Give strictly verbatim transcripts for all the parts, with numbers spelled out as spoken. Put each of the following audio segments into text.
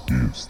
is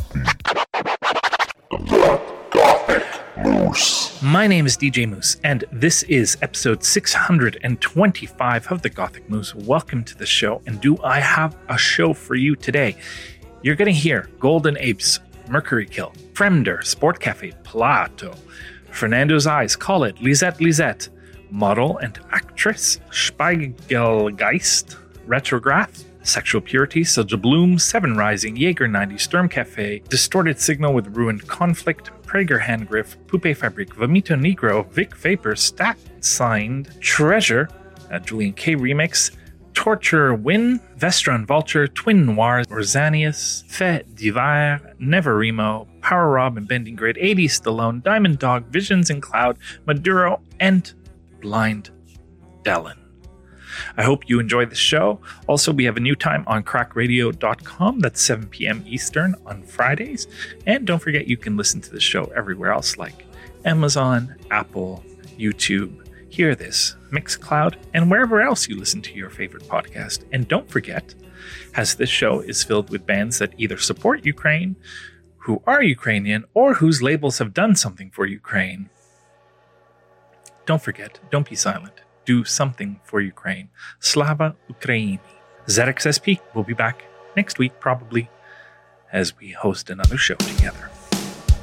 the Gothic Moose. My name is D J Moose, and this is episode six hundred twenty-five of the Gothic Moose. Welcome to the show, and do I have a show for you today? You're going to hear Golden Apes, Mercury Kill, Fremder, Sport Cafe, Plato, Fernando's Eyes, Call It, Lisette Lisette, Model and Actress, Spiegelgeist, Retrograph, Sexual Purity, Silja Bloom, Seven Rising, Jaeger ninety, Sturm Cafe, Distorted Signal with Ruined Conflict, Prager Handgriff, Poupe Fabric, Vomito Negro, Vic Vapor, Stat Signed, Treasure, a Julian K remix, Torture Win, Vestron Vulture, Twin Noirs, Orzanius, Fait d'Hiver, Neveremo, Power Rob and Bending Grid, eighties Stallone, Diamond Dog, Visions in Cloud, Maduro, and Blind Dallin. I hope you enjoy the show. Also, we have a new time on crack radio dot com. That's seven p.m. Eastern on Fridays. And don't forget, you can listen to the show everywhere else like Amazon, Apple, YouTube, Hear This, Mixcloud, and wherever else you listen to your favorite podcast. And don't forget, as this show is filled with bands that either support Ukraine, who are Ukrainian, or whose labels have done something for Ukraine. Don't forget, don't be silent. Do something for Ukraine. Slava Ukraini. Z X S P will be back next week, probably, as we host another show together.